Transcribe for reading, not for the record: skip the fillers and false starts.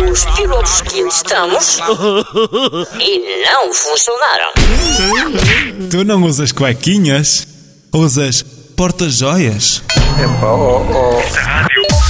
os pilotos que testamos e não funcionaram. Tu não usas cuequinhas? Usas porta-joias? Epá,